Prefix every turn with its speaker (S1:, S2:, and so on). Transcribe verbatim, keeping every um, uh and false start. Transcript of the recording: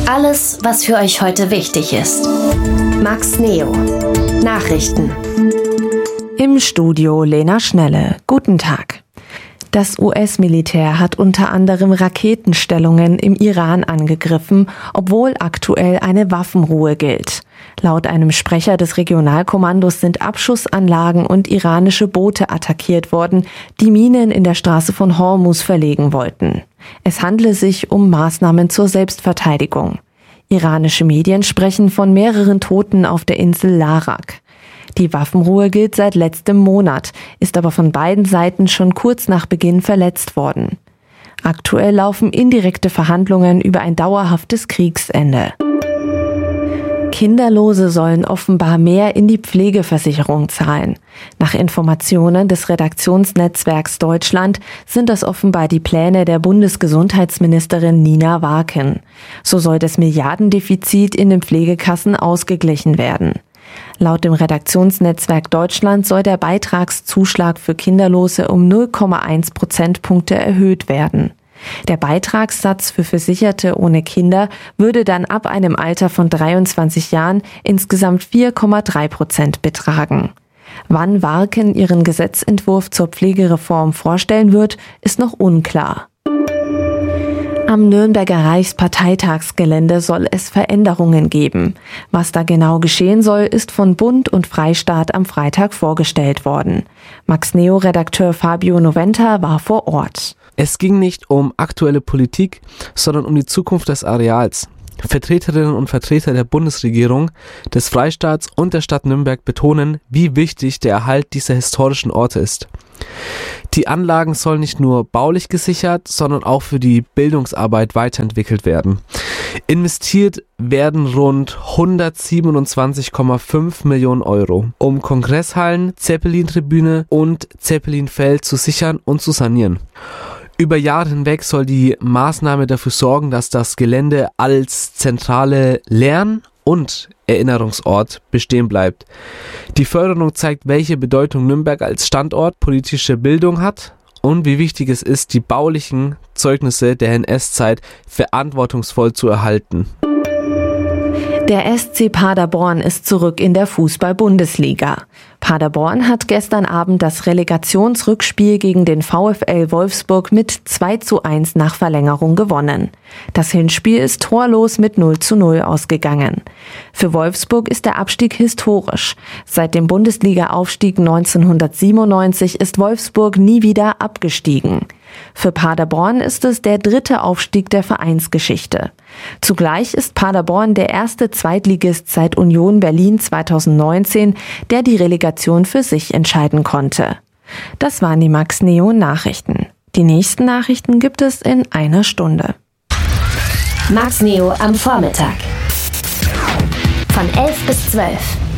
S1: Alles, was für euch heute wichtig ist. Max Neo. Nachrichten.
S2: Im Studio Lena Schnelle. Guten Tag. Das U S-Militär hat unter anderem Raketenstellungen im Iran angegriffen, obwohl aktuell eine Waffenruhe gilt. Laut einem Sprecher des Regionalkommandos sind Abschussanlagen und iranische Boote attackiert worden, die Minen in der Straße von Hormuz verlegen wollten. Es handle sich um Maßnahmen zur Selbstverteidigung. Iranische Medien sprechen von mehreren Toten auf der Insel Larak. Die Waffenruhe gilt seit letztem Monat, ist aber von beiden Seiten schon kurz nach Beginn verletzt worden. Aktuell laufen indirekte Verhandlungen über ein dauerhaftes Kriegsende. Kinderlose sollen offenbar mehr in die Pflegeversicherung zahlen. Nach Informationen des Redaktionsnetzwerks Deutschland sind das offenbar die Pläne der Bundesgesundheitsministerin Nina Warken. So soll das Milliardendefizit in den Pflegekassen ausgeglichen werden. Laut dem Redaktionsnetzwerk Deutschland soll der Beitragszuschlag für Kinderlose um null Komma eins Prozentpunkte erhöht werden. Der Beitragssatz für Versicherte ohne Kinder würde dann ab einem Alter von dreiundzwanzig Jahren insgesamt vier Komma drei Prozent betragen. Wann Warken ihren Gesetzentwurf zur Pflegereform vorstellen wird, ist noch unklar. Am Nürnberger Reichsparteitagsgelände soll es Veränderungen geben. Was da genau geschehen soll, ist von Bund und Freistaat am Freitag vorgestellt worden. Max Neo-Redakteur Fabio Noventa war vor Ort.
S3: Es ging nicht um aktuelle Politik, sondern um die Zukunft des Areals. Vertreterinnen und Vertreter der Bundesregierung, des Freistaats und der Stadt Nürnberg betonen, wie wichtig der Erhalt dieser historischen Orte ist. Die Anlagen sollen nicht nur baulich gesichert, sondern auch für die Bildungsarbeit weiterentwickelt werden. Investiert werden rund hundertsiebenundzwanzig Komma fünf Millionen Euro, um Kongresshallen, Zeppelin-Tribüne und Zeppelinfeld zu sichern und zu sanieren. Über Jahre hinweg soll die Maßnahme dafür sorgen, dass das Gelände als zentrale Lern- und Erinnerungsort bestehen bleibt. Die Förderung zeigt, welche Bedeutung Nürnberg als Standort politische Bildung hat und wie wichtig es ist, die baulichen Zeugnisse der N S-Zeit verantwortungsvoll zu erhalten.
S2: Der S C Paderborn ist zurück in der Fußball-Bundesliga. Paderborn hat gestern Abend das Relegationsrückspiel gegen den VfL Wolfsburg mit zwei zu eins nach Verlängerung gewonnen. Das Hinspiel ist torlos mit null zu null ausgegangen. Für Wolfsburg ist der Abstieg historisch. Seit dem Bundesliga-Aufstieg neunzehnhundertsiebenundneunzig ist Wolfsburg nie wieder abgestiegen. Für Paderborn ist es der dritte Aufstieg der Vereinsgeschichte. Zugleich ist Paderborn der erste Zweitligist seit Union Berlin zweitausendneunzehn, der die Relegation für sich entscheiden konnte. Das waren die Max Neo Nachrichten. Die nächsten Nachrichten gibt es in einer Stunde.
S1: Max Neo am Vormittag. Von elf bis zwölf.